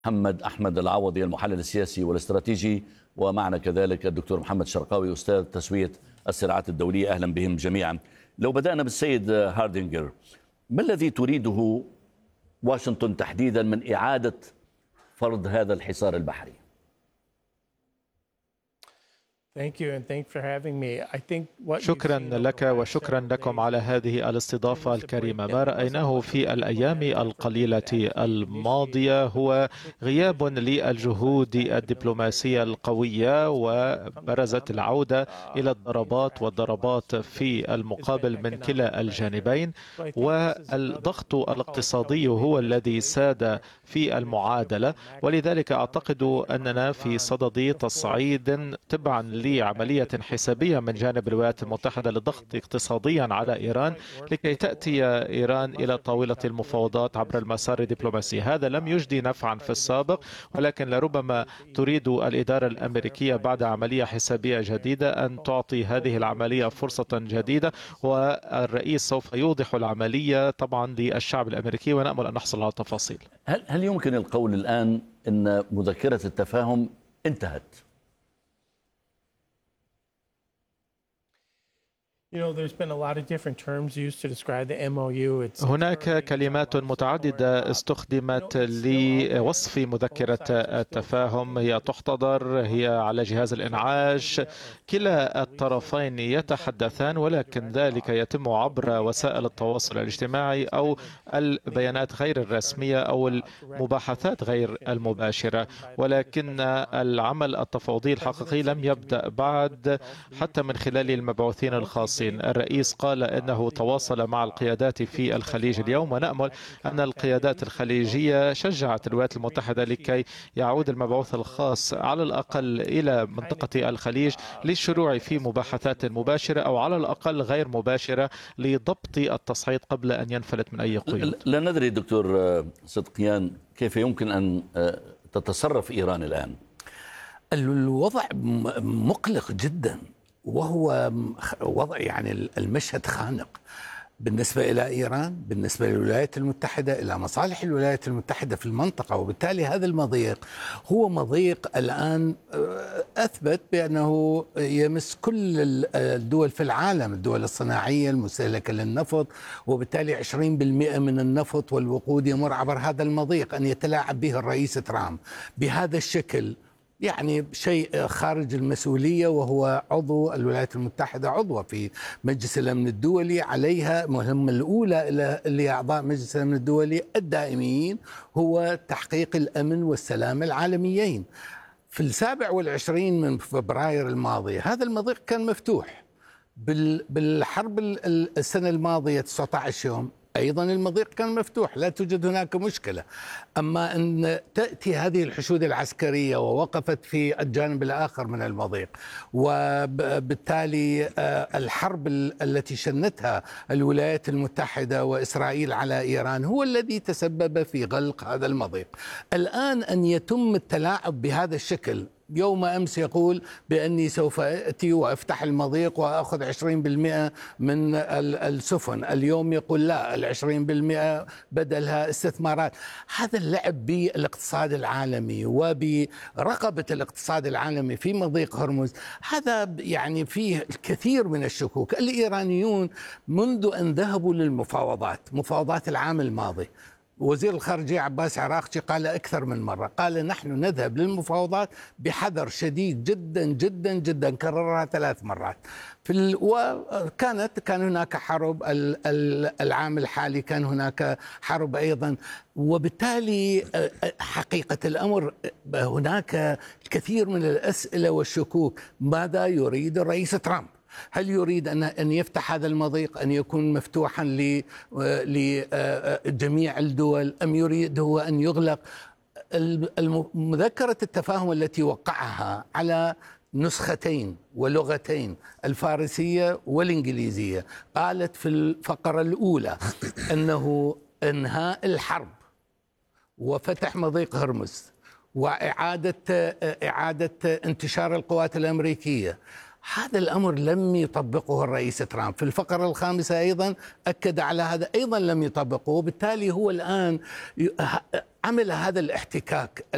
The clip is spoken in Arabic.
محمد أحمد العوضي المحلل السياسي والاستراتيجي، ومعنا كذلك الدكتور محمد شرقاوي أستاذ تسوية الصراعات الدولية. أهلا بهم جميعا. لو بدأنا بالسيد هاردينجر، ما الذي تريده واشنطن تحديدا من إعادة فرض هذا الحصار البحري؟ شكرا لك وشكرا لكم على هذه الاستضافة الكريمة. ما رأيناه في الأيام القليلة الماضية هو غياب للجهود الدبلوماسية القوية، وبرزت العودة إلى الضربات والضربات في المقابل من كلا الجانبين، والضغط الاقتصادي هو الذي ساد في المعادلة. ولذلك أعتقد أننا في صدد تصعيد تبعا لعملية حسابية من جانب الولايات المتحدة للضغط اقتصاديا على إيران، لكي تأتي إيران إلى طاولة المفاوضات عبر المسار الدبلوماسي. هذا لم يجدي نفعا في السابق، ولكن لربما تريد الإدارة الأمريكية بعد عملية حسابية جديدة أن تعطي هذه العملية فرصة جديدة، والرئيس سوف يوضح العملية طبعا للشعب الأمريكي، ونأمل أن نحصل على تفاصيل. هل يمكن القول الآن أن مذكرة التفاهم انتهت؟ هناك كلمات متعددة استخدمت لوصف مذكرة التفاهم. هي تحتضر، هي على جهاز الإنعاش، كلا الطرفين يتحدثان، ولكن ذلك يتم عبر وسائل التواصل الاجتماعي أو البيانات غير الرسمية أو المباحثات غير المباشرة. ولكن العمل التفاوضي الحقيقي لم يبدأ بعد، حتى من خلال المبعوثين الخاصين. الرئيس قال أنه تواصل مع القيادات في الخليج اليوم، ونأمل أن القيادات الخليجية شجعت الولايات المتحدة لكي يعود المبعوث الخاص على الأقل إلى منطقة الخليج للشروع في مباحثات مباشرة أو على الأقل غير مباشرة لضبط التصعيد قبل أن ينفلت من أي قيود. لا ندري دكتور صدقيان كيف يمكن أن تتصرف إيران الآن. الوضع مقلق جدا، وهو وضع يعني المشهد خانق بالنسبة إلى إيران، بالنسبة للولايات المتحدة، إلى مصالح الولايات المتحدة في المنطقة. وبالتالي هذا المضيق هو مضيق الآن أثبت بأنه يمس كل الدول في العالم، الدول الصناعية المستهلكة للنفط، وبالتالي 20% من النفط والوقود يمر عبر هذا المضيق. أن يتلاعب به الرئيس ترامب بهذا الشكل يعني شيء خارج المسؤولية، وهو عضو الولايات المتحدة، عضوة في مجلس الأمن الدولي، عليها المهمة الأولى لأعضاء مجلس الأمن الدولي الدائمين هو تحقيق الأمن والسلام العالميين. في 27 من فبراير الماضي هذا المضيق كان مفتوح. بالحرب السنة الماضية 19 يوم أيضا المضيق كان مفتوح، لا توجد هناك مشكلة. أما أن تأتي هذه الحشود العسكرية ووقفت في الجانب الآخر من المضيق، وبالتالي الحرب التي شنتها الولايات المتحدة وإسرائيل على إيران هو الذي تسبب في غلق هذا المضيق. الآن أن يتم التلاعب بهذا الشكل، يوم أمس يقول بأني سوف أتي وأفتح المضيق وأخذ 20% من السفن، اليوم يقول لا، 20% بدلها استثمارات. هذا اللعب بالاقتصاد العالمي وبرقبة الاقتصاد العالمي في مضيق هرمز، هذا يعني فيه الكثير من الشكوك. الإيرانيون منذ أن ذهبوا للمفاوضات، مفاوضات العام الماضي، وزير الخارجية عباس عراقجي قال أكثر من مرة، قال نحن نذهب للمفاوضات بحذر شديد جدا جدا جدا، كررها 3 مرات. كان هناك حرب، العام الحالي كان هناك حرب أيضا، وبالتالي حقيقة الأمر هناك الكثير من الأسئلة والشكوك. ماذا يريد الرئيس ترامب؟ هل يريد أن يفتح هذا المضيق، أن يكون مفتوحا لجميع الدول، أم يريد هو أن يغلق؟ مذكرة التفاهم التي وقعها على نسختين ولغتين، الفارسية والإنجليزية، قالت في الفقرة الأولى أنه إنهاء الحرب وفتح مضيق هرمز وإعادة انتشار القوات الأمريكية. هذا الأمر لم يطبقه الرئيس ترامب. في الفقرة الخامسة أيضا أكد على هذا، أيضا لم يطبقه. وبالتالي هو الآن عمل هذا الاحتكاك